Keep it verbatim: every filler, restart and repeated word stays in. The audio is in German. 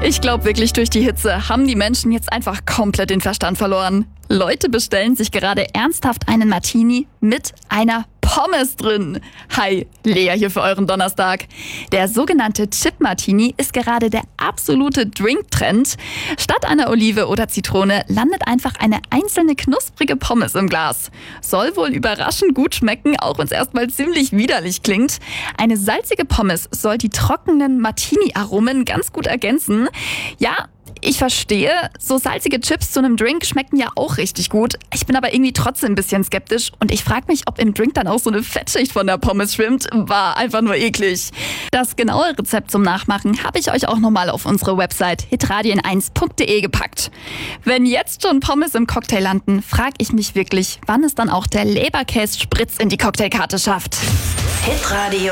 Ich glaube wirklich, durch die Hitze haben die Menschen jetzt einfach komplett den Verstand verloren. Leute bestellen sich gerade ernsthaft einen Martini mit einer Pommes drin. Hi, Lea hier für euren Donnerstag. Der sogenannte Chip Martini ist gerade der absolute Drink-Trend. Statt einer Olive oder Zitrone landet einfach eine einzelne knusprige Pommes im Glas. Soll wohl überraschend gut schmecken, auch wenn es erstmal ziemlich widerlich klingt. Eine salzige Pommes soll die trockenen Martini-Aromen ganz gut ergänzen. Ja, ich verstehe, so salzige Chips zu einem Drink schmecken ja auch richtig gut. Ich bin aber irgendwie trotzdem ein bisschen skeptisch und ich frage mich, ob im Drink dann auch so eine Fettschicht von der Pommes schwimmt. War einfach nur eklig. Das genaue Rezept zum Nachmachen habe ich euch auch nochmal auf unsere Website hitradio eins punkt de gepackt. Wenn jetzt schon Pommes im Cocktail landen, frage ich mich wirklich, wann es dann auch der Leberkäse-Spritz in die Cocktailkarte schafft. Hitradio